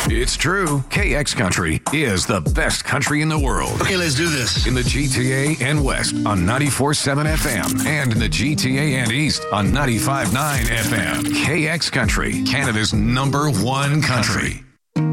It's true. KX Country is the best country in the world. Okay, let's do this. In the GTA and West on 94.7 FM and in the GTA and East on 95.9 FM. KX Country, Canada's #1 country.